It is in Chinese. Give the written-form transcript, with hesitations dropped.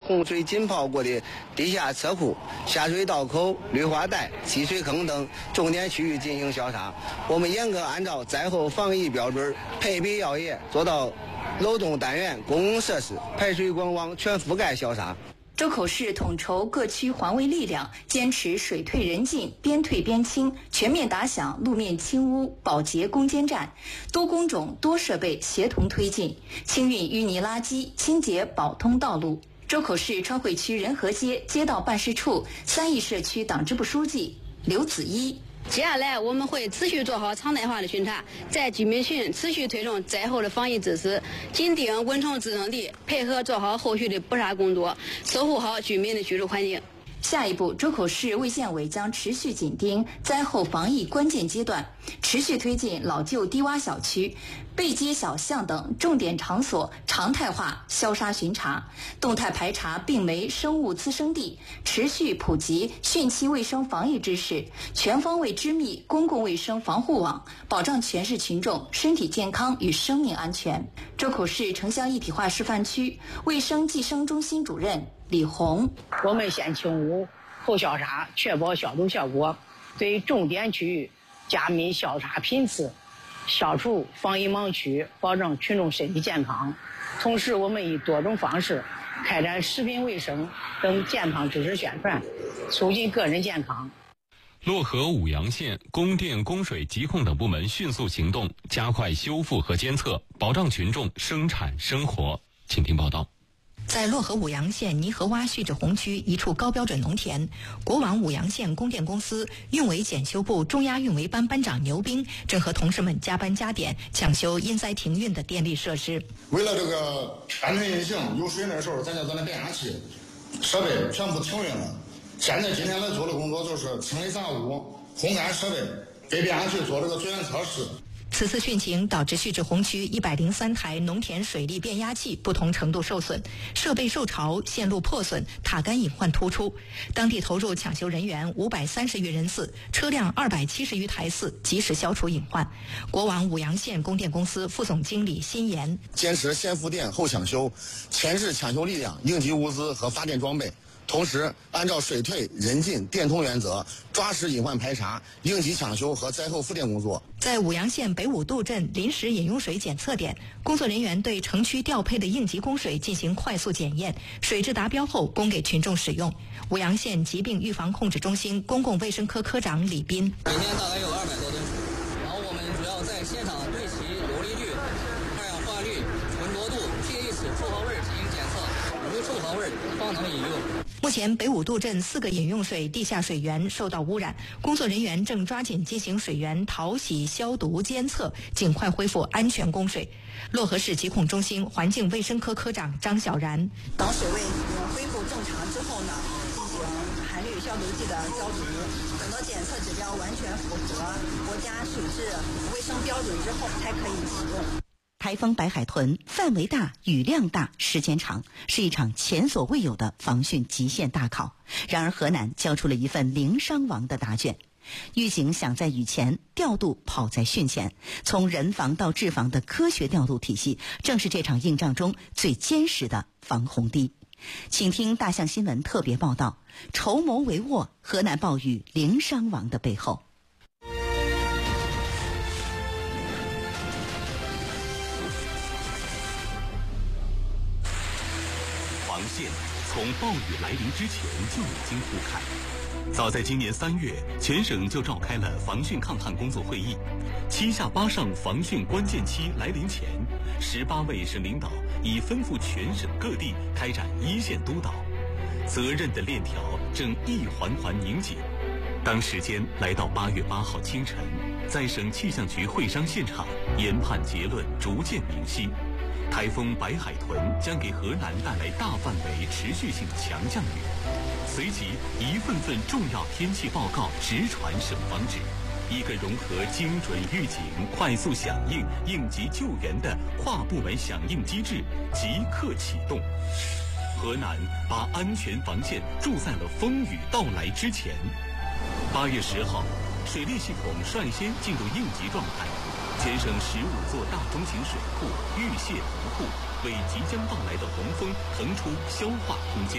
洪水浸泡过的地下车库、下水道口、绿化带、积水坑等重点区域进行消杀。我们严格按照灾后防疫标准，配比药液，做到楼栋单元、公共设施、排水管网全覆盖消杀。 周口市统筹各区环卫力量，坚持水退人进，边退边清，全面打响路面清污保洁攻坚战，多工种多设备协同推进，清运淤泥垃圾，清洁保通道路。周口市川汇区仁和街街道办事处3义社区党支部书记刘子一。 接下来我们会持续做好常态化的巡查，在居民群持续推动灾后的防疫支持，紧盯蚊虫滋生地，配合做好后续的捕杀工作，守护好居民的居住环境。 下一步，周口市卫健委将持续紧盯灾后防疫关键阶段，持续推进老旧低洼小区、背街小巷等重点场所常态化消杀巡查，动态排查病媒生物滋生地，持续普及汛期卫生防疫知识，全方位织密公共卫生防护网，保障全市群众身体健康与生命安全。周口市城乡一体化示范区卫生计生中心主任李红， 我们先清污后消杀，确保消毒效果，对重点区域加密消杀频次，消除防疫盲区，保证群众身体健康。同时，我们以多种方式开展食品卫生等健康知识宣传，促进个人健康。 漯河舞阳县供电、供水、疾控等部门迅速行动，加快修复和监测，保障群众生产生活。请听报道。 在漯河舞阳县泥河洼蓄滞洪区一处高标准农田，国网舞阳县供电公司运维检修部中压运维班班长牛兵正和同事们加班加点抢修因灾停运的电力设施。 为了这个安全运行，有水那时候咱变压器设备全部停运了。现在今天来做的工作就是清理杂物、烘干设备，给变压器做这个绝缘测试。 此次汛情导致蓄滞洪区103台农田水利变压器不同程度受损，设备受潮、线路破损、塔杆隐患突出。当地投入抢修人员530余人次，车辆270余台次，及时消除隐患。国网舞阳县供电公司副总经理辛岩： 坚持先复电后抢修，牵制抢修力量、应急物资和发电装备。同时，按照水退人进电通原则，抓实隐患排查、应急抢修和灾后复电工作。 在舞阳县北五渡镇临时饮用水检测点，工作人员对城区调配的应急供水进行快速检验，水质达标后供给群众使用。舞阳县疾病预防控制中心公共卫生科科长李斌： 每天大概有200多吨水，然后我们主要在现场对其游离率、二氧化氯、浑浊度、pH、臭毫味进行检测，无臭毫味方能饮用。 目前北五渡镇4个饮用水地下水源受到污染，工作人员正抓紧进行水源淘洗、消毒、监测，尽快恢复安全供水。漯河市疾控中心环境卫生科科长张小然： 当水位恢复正常之后呢，进行含氯消毒剂的消毒，等到检测指标完全符合国家水质卫生标准之后才可以启用。 台风白海豚范围大、雨量大、时间长，是一场前所未有的防汛极限大考。然而河南交出了一份零伤亡的答卷。预警想在雨前，调度跑在汛前，从人防到治防的科学调度体系，正是这场硬仗中最坚实的防洪堤。请听大象新闻特别报道：筹谋帷幄，河南暴雨零伤亡的背后。 防线从暴雨来临之前就已经铺开。早在今年3月，全省就召开了防汛抗旱工作会议。7下8上防汛关键期来临前，18位省领导已吩咐全省各地开展一线督导，责任的链条正一环环拧紧。当时间来到8月8号清晨，在省气象局会商现场，研判结论逐渐明晰。台风白海豚将给河南带来大范围持续性强降雨，随即一份份重要天气报告直传省防指，一个融合精准预警、快速响应、应急救援的跨部门响应机制即刻启动。河南把安全防线筑在了风雨到来之前。8月10号，水利系统率先进入应急状态。全省15座大中型水库预泄腾库，为即将到来的洪峰腾出消化空间。